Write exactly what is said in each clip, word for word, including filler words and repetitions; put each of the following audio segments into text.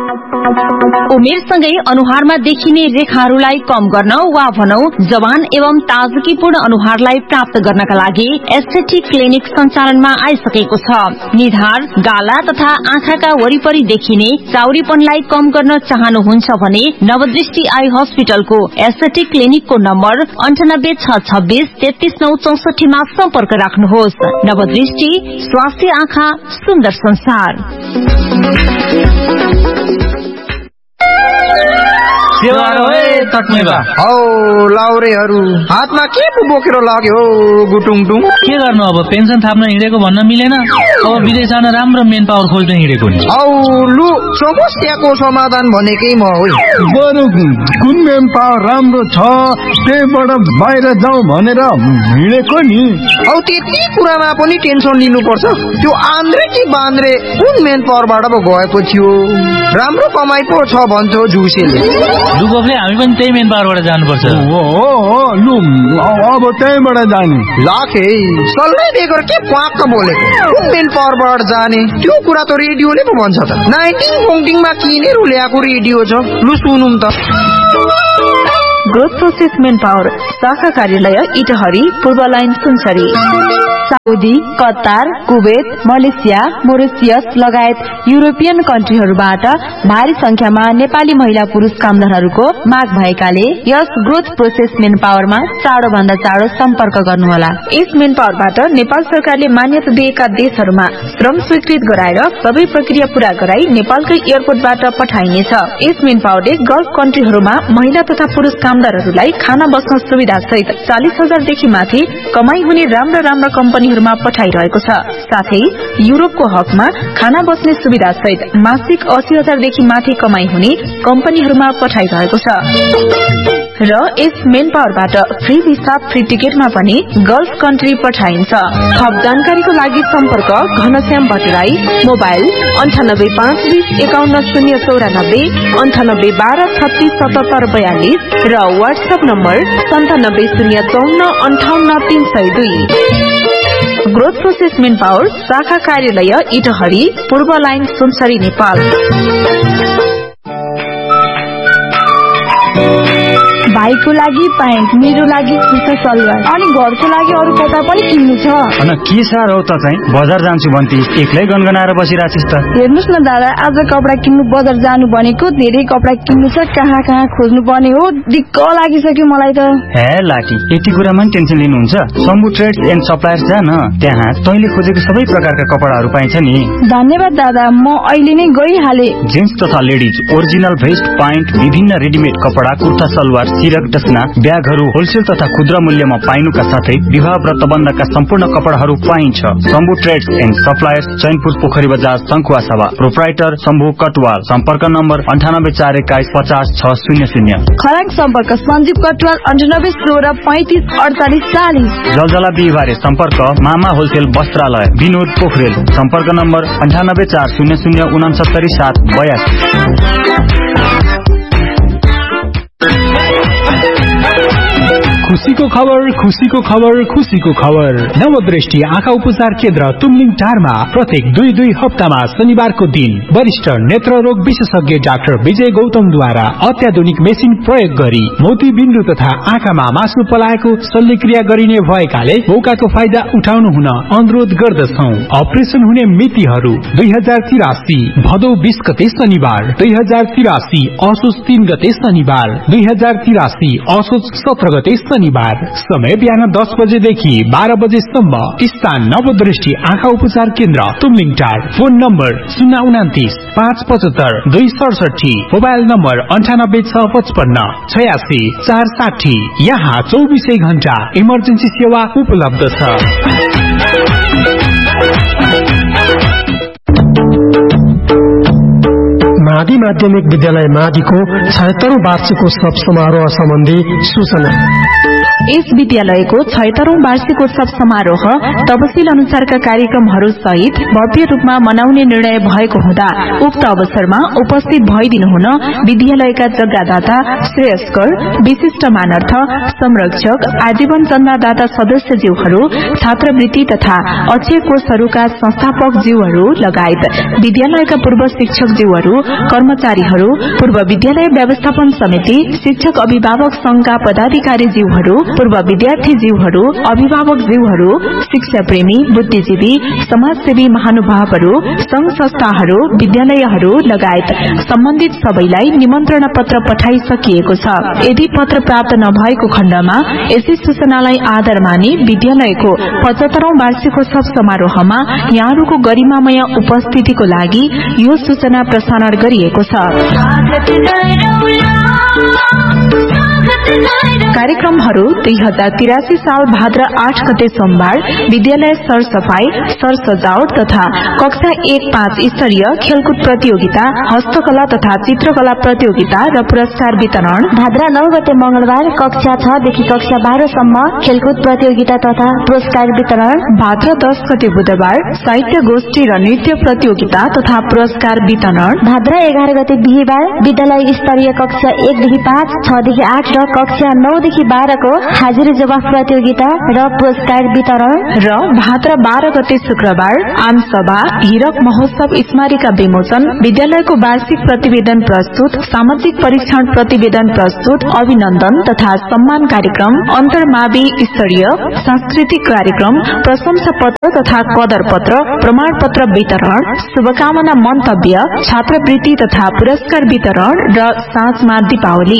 उमेरसँगै अनुहारमा देखिने रेखाहरूलाई कम गर्न वा भनौं जवान एवं ताजगीपूर्ण अनुहारलाई प्राप्त गर्नका लागि एस्थेटिक क्लिनिक सञ्चालनमा आइसकेको छ। निधार, गाला तथा आँखाका वरिपरि देखिने चाउरीपनलाई कम गर्न चाहनुहुन्छ भने नवदृष्टि आई हस्पिटलको एस्थेटिक क्लिनिकको नम्बर अन्ठानब्बे छ छब्बीस तेत्तीस नौ चौसठीमा सम्पर्क राख्नुहोस्। नवदृष्टि, स्वास्थ्य आँखा, सुन्दर संसार। हौ लाउरेहरू हातमा के पो बोकेर लाग्यो गुटुङटुङ? के गर्नु अब, पेन्सन थाप्न हिँडेको भन्न मिलेन। अब विदेश जान राम्रो मेन पावर खोज्न हिँडेको नि। औ लु समस्याको समाधान भनेकै म हो। बरु कुन मेन पावर राम्रो छ त्यहीबाट बाहिर जाउँ भनेर हिँडेको नि। औ त्यति कुरामा पनि टेन्सन लिनुपर्छ? त्यो आन्द्रे कि बान्द्रे कुन मेन पावरबाट पो गएको थियो? राम्रो कमाइ पो छ भन्छ जुसेले। लुगोफले हामी पनि त्यही मेन पावरबाट जानुपर्छ। हो हो लु अब त्यहीबाट जाने। लाखे सल्लाह बेगर के पाक्क बोलेको? कुन मेन पावरबाट जाने? त्यो कुरा त रेडियोले पो भन्छ त। नाइन्टिन पोइन्टिङमा किनेर ल्याएको रेडियो छ। लु सुनौँ त। ग्रोथ प्रोसेस मेन पावर शाखा कार्यालय इटहरी, पूर्व line Sunsari. Saudi, Qatar, Kuwait, Malaysia, Mauritius लगायत युरोपियन कन्ट्रीहरूबाट भारी संख्यामा नेपाली महिला पुरुष कामदारहरूको माग भएकाले यस ग्रोथ प्रोसेस मेन पावरमा चाँडो भन्दा चाँडो सम्पर्क गर्नुहोला। यस मेन पावरबाट नेपाल सरकारले मान्यता दिएका देशहरूमा श्रम स्वीकृत गराएर सबै प्रक्रिया पूरा गराई नेपालकै एयरपोर्टबाट पठाइनेछ। यस मेन पावरले गल्फ कन्ट्रीहरूमा महिला तथा पुरुष कामदारहरूलाई खाना बस्न सुविधा सहित चालिस हजारदेखि माथि कमाई हुने राम्रा राम्रा कम्पनीहरूमा पठाइरहेको छ। साथै युरोपको हकमा खाना बस्ने सुविधा सहित मासिक अस्सी हजारदेखि माथि कमाई हुने कम्पनीहरूमा पठाइरहेको छ। र यस मेन पावरबाट फ्री भिसा, फ्री टिकटमा पनि गल्फ कन्ट्री पठाइन्छ। थप जानकारीको लागि सम्पर्क घनश्याम भट्टराई, मोबाइल अन्ठानब्बे पाँच बीस एकाउन्न शून्य चौरानब्बे अन्ठानब्बे बाह्र छत्तीस सतहत्तर बयालिस र वाट्सएप नम्बर सन्तानब्बे शून्य चौन्न अन्ठाउन्न तीन सय दुई। ग्रोथ प्रोसेस मेन पावर शाखा कार्यालय इटहरी, पूर्व लाइन सुनसरी, नेपाल। भाइको लागि प्यान्ट, मेरो लागि कुर्ता सलवार अनि घरको लागि अरू कपडा पनि किन्नु छ। अन के साह्रो त चाहिँ बजार जान्छु भन्ती एक्लै गनगनाएर बसिराछिस् त। हेर्नुस् न दादा, आज कपडा किन्नु बजार जानु भनेको धेरै कपडा किन्नु छ, कहाँ कहाँ खोज्नु पर्ने हो, दिक्क लागिसक्यो मलाई त। हे लाठी, यति कुरामा पनि टेन्सन लिनुहुन्छ? शम्भु ट्रेड्स एन्ड सप्लायर्स जा न, त्यहाँ तैँले खोजेको सबै प्रकारका कपडाहरू पाइन्छ नि। धन्यवाद दादा, म अहिले नै गइहाले। जेन्ट्स तथा लेडिज ओरिजिनल भेस्ट, प्यान्ट, विभिन्न रेडिमेड कपडा, कुर्ता सलवार, सिरक डसना, ब्यागहरू होलसेल तथा खुद्रा मूल्यमा पाइनुका साथै विवाह व्रतबन्धका सम्पूर्ण कपडाहरू पाइन्छ। Shambhu trades and suppliers, Chainpur, पोखरी बजार, शङ्खुवासभा। प्रोप्राइटर शम्भु कटवाल। सम्पर्क नम्बर अन्ठानब्बे चार एक्काइस पचास छ शून्य शून्य। खराङ सम्पर्क सञ्जीव कटवाल, अन्ठानब्बे सोह्र पैंतिस अडचालिस चालिस। जलजला बिहिबारे सम्पर्क मामा होलसेल वस्त्रालय, विनोद पोखरेल। सम्पर्क नम्बर अन्ठानब्बे चार शून्य शून्य उनासत्तरी सात बयासी। खुशीको खबर, खुशीको खबर, खुशीको खबर। नवदृष्टि आँखा उपचार केन्द्र तुमलिङ टारमा प्रत्येक दुई दुई हप्तामा शनिबारको दिन वरिष्ठ नेत्र रोग विशेषज्ञ डाक्टर विजय गौतमद्वारा अत्याधुनिक मेसिन प्रयोग गरी मोतीबिन्दु तथा आँखामा मासु पलाएको शल्यक्रिया गरिने भएकाले मौकाको फाइदा उठाउनु हुन अनुरोध गर्दछौ। अपरेसन हुने मितिहरू दुई हजार तिरासी भदौ बीस गते शनिबार, दुई हजार तिरासी असोज तीन गते शनिबार, दुई हजार तिरासी असोज सत्र गते शनिबार। समय बिहान दस बजेदेखि बाह्र बजेसम्म। स्थान नवदृष्टि आँखा उपचार केन्द्र तुमलिङ टार। फोन नम्बर शून्य उनातिस पाँच पचहत्तर दुई सडसठी। मोबाइल नम्बर अन्ठानब्बे छ पचपन्न छयासी चार साठी। यहाँ चौबिसै घण्टा इमर्जेन्सी सेवा उपलब्ध छ। मादी माध्यमिक विद्यालय मादीको छयत्तरौं वार्षिकोत्सव समारोह सम्बन्धी सूचना। यस विद्यालयको छयत्तरौं वार्षिकोत्सव समारोह तपसिल अनुसारका कार्यक्रमहरू सहित भव्य रूपमा मनाउने निर्णय भएको हुँदा उक्त अवसरमा उपस्थित भइदिनु हुन विद्यालयका जग्गादाता, श्रेयस्कर, विशिष्ट मानर्थ, संरक्षक, आजीवन चन्दादाता सदस्यज्यूहरू, छात्रवृत्ति तथा अक्षय कोषहरूका संस्थापक ज्यूहरू लगायत विद्यालयका पूर्व शिक्षक ज्यूहरू कर्मचारीहरू, पूर्व विद्यालय व्यवस्थापन समिति, शिक्षक अभिभावक संघका पदाधिकारी जीवहरू, पूर्व विद्यार्थी जीवहरू, अभिभावक जीवहरू, शिक्षा प्रेमी, बुद्धिजीवी, समाजसेवी महानुभावहरू, संघ संस्थाहरू, विद्यालयहरू लगायत सम्बन्धित सबैलाई निमन्त्रणा पत्र पठाइसकिएको छ। यदि पत्र प्राप्त नभएको खण्डमा यसै सूचनालाई आधार मानि विद्यालयको पचहत्तरौं वार्षिकोत्सव समारोहमा यहाँहरूको गरिमामय उपस्थितिको लागि यो सूचना प्रसारण गरिएको छ। कार्यक्रमहरू दुई हजार तिरासी साल भाद्र आठ गते सोमबार विद्यालय सरसफाई, सरसजावट तथा कक्षा एक पाँच स्तरीय खेलकुद प्रतियोगिता, हस्तकला तथा चित्रकला प्रतियोगिता र पुरस्कार वितरण। भाद्र नौ गते मंगलबार कक्षा छ देखि कक्षा बाह्र सम्म खेलकुद प्रतियोगिता तथा पुरस्कार वितरण। भाद्र दस गते बुधबार साहित्य गोष्ठी र नृत्य प्रतियोगिता तथा पुरस्कार वितरण। भाद्र एघार गते बिहिबार विद्यालय स्तरीय कक्षा एक देखि पाँच, छ देखि आठ र कक्षा नौ देखि बाह्र को हाजिरी जवाफ प्रतियोगिता र पुरस्कार वितरण। र भाद्र बाह्र गते शुक्रबार आमसभा, हीरक महोत्सव स्मारिका विमोचन, विद्यालयको वार्षिक प्रतिवेदन प्रस्तुत, सामाजिक परीक्षण प्रतिवेदन प्रस्तुत, अभिनन्दन तथा सम्मान कार्यक्रम, अन्तर्मावि स्तरीय सांस्कृतिक कार्यक्रम, प्रशंसा पत्र तथा कदर पत्र, प्रमाण पत्र वितरण, शुभकामना मन्तव्य, छात्रवृत्ति तथा पुरस्कार वितरण र साँझमा दीपावली।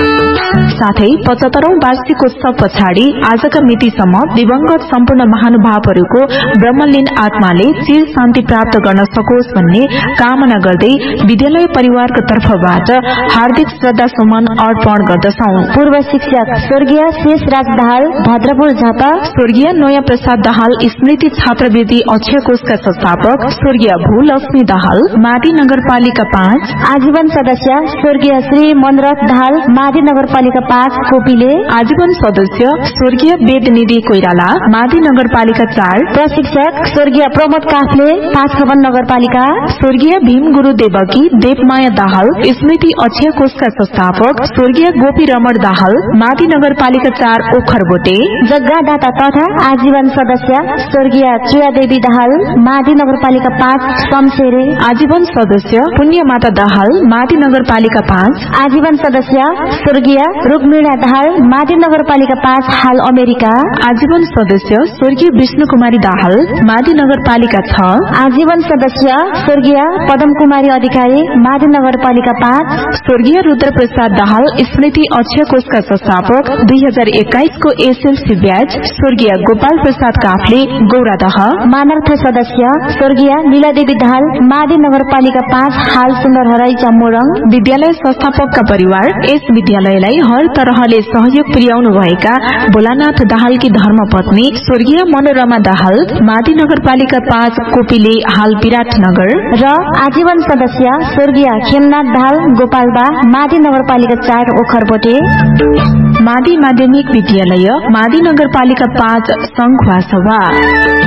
साथै पचहत्तरौं वार्षिकोत्सव पछाडि आजका मितिसम्म दिवंगत सम्पूर्ण महानुभावहरूको ब्रह्मलीन आत्माले चिर शान्ति प्राप्त गर्न सकोस् भन्ने कामना गर्दै विद्यालय परिवारको तर्फबाट हार्दिक श्रद्धा सुमन अर्पण गर्दछौं। पूर्व शिक्षक स्वर्गीय शेष राज दाहाल भद्रपुर झापा, स्वर्गीय नयाँ प्रसाद दाहाल स्मृति छात्रवृत्ति अक्षय कोषका संस्थापक स्वर्गीय भूलक्ष्मी दाहाल माडी नगरपालिका पाँच, आजीवन सदस्य स्वर्गीय श्री मनरथ दाहाल माडी नगरपालिका पाँच कोपिले, आजीवन सदस्य स्वर्गीय वेदनिधि कोइराला माडी नगरपालिका चार, प्रशिक्षक स्वर्गीय प्रमोद काफले पाँच खबन नगरपालिका, स्वर्गीय भीम गुरु देवकी देवमाया दाहाल स्मृति अक्षय कोषका संस्थापक स्वर्गीय गोपी रमण दाहाल माडी नगरपालिका चार ओखरबोटे, जग्गादाता तथा आजीवन सदस्य स्वर्गीय चुयादेवी दाहाल माडी नगरपालिका पाँच शमशेरे, आजीवन सदस्य पुण्यमाता दाहाल माडी नगरपालिका पाँच, आजीवन सदस्य स्वर्गीय रुक्मिणा दाहाल माडी नगरपालिका पाँच हाल अमेरिका, आजीवन सदस्य स्वर्गीय विष्णु कुमारी दाहाल माडी नगरपालिका छ, आजीवन सदस्य स्वर्गीय पदम कुमारी अधिकारी माडी नगरपालिका पाँच, स्वर्गीय रुद्र प्रसाद दाहाल स्मृति अक्षय कोषका संस्थापक दुई हजार एक्काइस को एसएलसी ब्याज स्वर्गीय गोपाल प्रसाद काफले गौरादह, मानर्थ सदस्य स्वर्गीय लीलादेवी दाहाल माडी नगरपालिका पाँच हाल सुन्दरहराई चम्मोरङ। विद्यालय संस्थापकका परिवार यस विद्यालयलाई हर तरहले सहयोग पुर्याउनु भएका भोलानाथ दाहालकी धर्मपत्नी स्वर्गीय मनोरमा दाहाल माडी नगरपालिका पाँच कोपिले हाल विराटनगर र आजीवन सदस्य स्वर्गीय खेमनाथ दाहाल गोपालबा माडी नगरपालिका चार ओखरबोटे। माडी माध्यमिक विद्यालय माडी नगरपालिका पाँच संघवा सभा।